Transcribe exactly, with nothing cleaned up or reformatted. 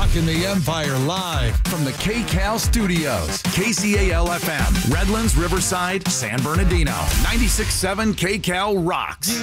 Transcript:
Rocking the Empire live from the K C A L studios. K C A L F M, Redlands, Riverside, San Bernardino. ninety-six point seven K C A L rocks.